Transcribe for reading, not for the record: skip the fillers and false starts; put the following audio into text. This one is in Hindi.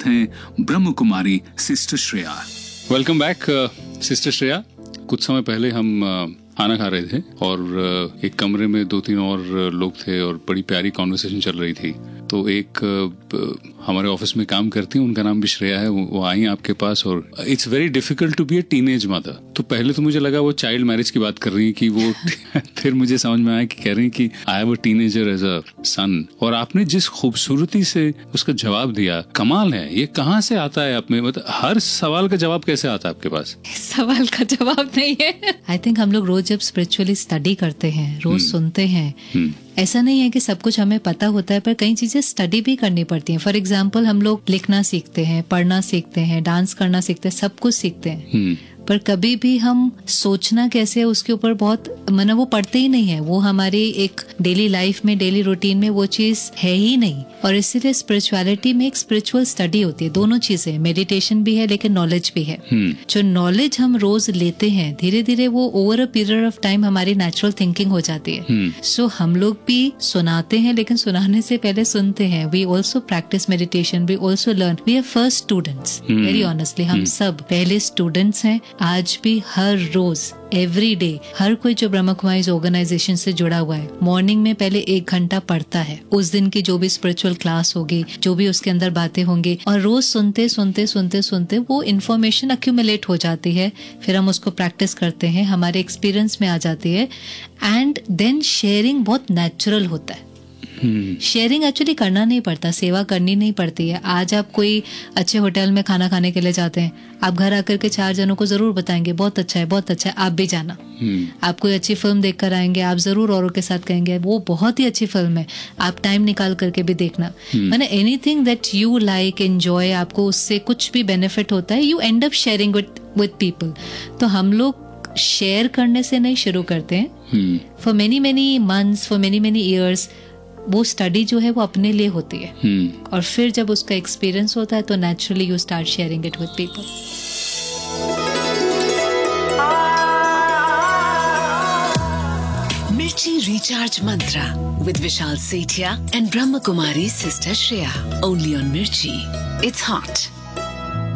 साथ हैं Brahma Kumari sister Shreya. Welcome back sister Shreya. कुछ समय पहले हम खाना खा रहे थे और एक कमरे में 2-3 और लोग थे और बड़ी प्यारी कॉन्वर्सेशन चल रही थी। तो एक हमारे ऑफिस में काम करती हैं, उनका नाम भी श्रेया है, वो आई आपके पास और it's very difficult to be a teenage mother. तो पहले तो मुझे लगा वो चाइल्ड मैरिज की बात कर रही है कि वो फिर मुझे समझ में आया कि कह रही है कि I have a teenager as a सन। और आपने जिस खूबसूरती से उसका जवाब दिया, कमाल है। ये कहाँ से आता है आप में? मतलब हर सवाल का जवाब कैसे आता है आपके पास? सवाल का जवाब नहीं है। आई थिंक हम लोग रोज जब स्पिरिचुअली स्टडी करते हैं, रोज सुनते हैं, ऐसा नहीं है कि सब कुछ हमें पता होता है, पर कई चीजें स्टडी भी करनी पड़ती हैं। फॉर एग्जाम्पल, हम लोग लिखना सीखते हैं, पढ़ना सीखते हैं, डांस करना सीखते हैं, सब कुछ सीखते हैं, पर कभी भी हम सोचना कैसे है उसके ऊपर बहुत वो पढ़ते ही नहीं है। वो हमारी एक डेली लाइफ में, डेली रूटीन में वो चीज है ही नहीं। और इसीलिए स्पिरिचुअलिटी में एक स्पिरिचुअल स्टडी होती है। दोनों चीजें, मेडिटेशन भी है लेकिन नॉलेज भी है। जो नॉलेज हम रोज लेते हैं, धीरे धीरे वो over a period of time हमारी नेचुरल थिंकिंग हो जाती है। सो हम लोग भी सुनाते हैं, लेकिन सुनाने से पहले सुनते हैं। We also practice meditation, we also learn. We are first students, very honestly. हम सब पहले स्टूडेंट्स हैं। आज भी हर रोज, एवरी डे, हर कोई जो ब्रह्म कुमारीज ऑर्गेनाइजेशन से जुड़ा हुआ है, मॉर्निंग में पहले 1 घंटा पढ़ता है। उस दिन की जो भी स्पिरिचुअल क्लास होगी, जो भी उसके अंदर बातें होंगी, और रोज सुनते सुनते सुनते सुनते वो इन्फॉर्मेशन अक्यूमुलेट हो जाती है। फिर हम उसको प्रैक्टिस करते हैं, हमारे एक्सपीरियंस में आ जाती है, एंड देन शेयरिंग बहुत नेचुरल होता है। शेयरिंग एक्चुअली करना नहीं पड़ता, सेवा करनी नहीं पड़ती है। आज आप कोई अच्छे होटल में खाना खाने के लिए जाते हैं, आप घर आकर के 4 जनों को जरूर बताएंगे बहुत अच्छा है, बहुत अच्छा है, आप भी जाना। आप कोई अच्छी फिल्म देख कर आएंगे, आप जरूर औरों के साथ कहेंगे वो बहुत ही अच्छी फिल्म है, आप टाइम निकाल करके भी देखना। मैंने anything that you like, enjoy, आपको उससे कुछ भी बेनिफिट होता है, you and up sharing with people. तो हम लोग शेयर करने से नहीं शुरू करते हैं। For many months, for many years वो स्टडी जो है वो अपने लिए होती है। और फिर जब उसका एक्सपीरियंस होता है तो naturally you start sharing it with people. मिर्ची recharge Mantra with Vishal Sethia and Brahma Kumari sister Shreya, only on मिर्ची। It's hot.